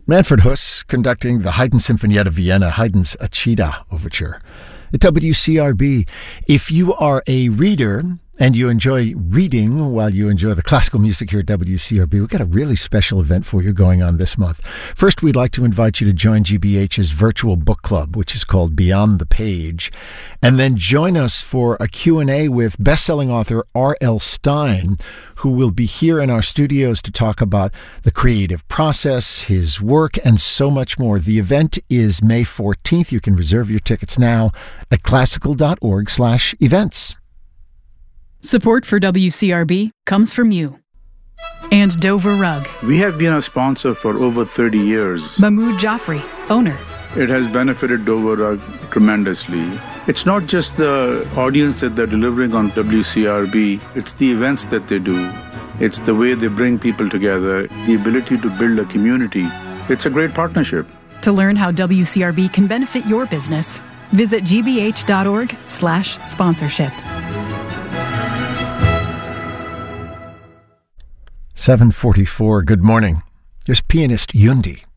Manfred Huss conducting the Haydn Sinfonietta Vienna, Haydn's Achida Overture. At WCRB, if you are a reader and you enjoy reading while you enjoy the classical music here at WCRB, we've got a really special event for you going on this month. First, we'd like to invite you to join GBH's virtual book club, which is called Beyond the Page, and then join us for a Q&A with best-selling author R.L. Stine, who will be here in our studios to talk about the creative process, his work, and so much more. The event is May 14th. You can reserve your tickets now at classical.org/events. Support for WCRB comes from you. And Dover Rug. We have been a sponsor for over 30 years. Mahmoud Jaffrey, owner. It has benefited Dover Rug tremendously. It's not just the audience that they're delivering on WCRB, it's the events that they do. It's the way they bring people together, the ability to build a community. It's a great partnership. To learn how WCRB can benefit your business, visit gbh.org/sponsorship. 7:44. Good morning. There's pianist Yundi